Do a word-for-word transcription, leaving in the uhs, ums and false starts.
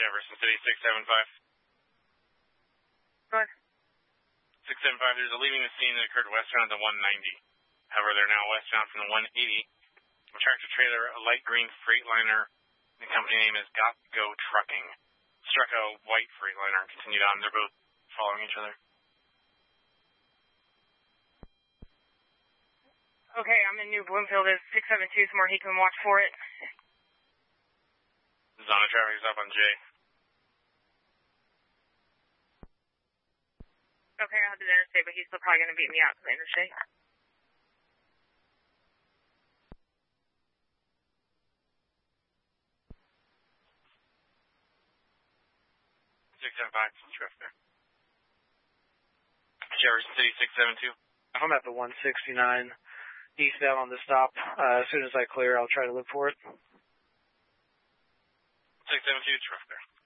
Jefferson City, six seven five. Go ahead. six seven five, there's a leaving the scene that occurred westbound at the one ninety. However, they're now westbound from the one eighty. A tractor trailer, a light green Freightliner, the company name is Got Go Trucking, struck a white Freightliner and continued on. They're both following each other. Okay, I'm in New Bloomfield. It's six seven two, somewhere he can watch for it. Zona traffic is up on J. Okay, I'll do the interstate, but he's still probably going to beat me out to the interstate. six seven five, traffic there. Jefferson City, six seven two. I'm at the one sixty-nine eastbound on the stop. Uh, as soon as I clear, I'll try to look for it. six seven two, traffic there.